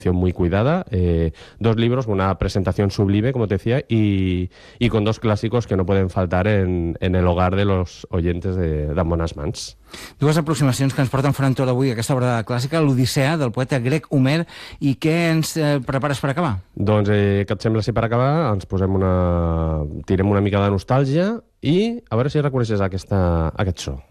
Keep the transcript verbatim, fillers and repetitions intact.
muy cuidada, eh, dos libros, una presentación sublime, como te decía, y, y con dos clásicos que no pueden faltar en, en el hogar de los oyentes de, de Bones Mans. Dues aproximacions que ens porten Ferran Tor avui a aquesta obra clàssica, l'Odissea, del poeta grec Homer, i què ens eh, prepares per acabar? Doncs, eh, què et sembla si per acabar ens posem una... tirem una mica de nostàlgia i a veure si reconeixes aquesta, aquest so.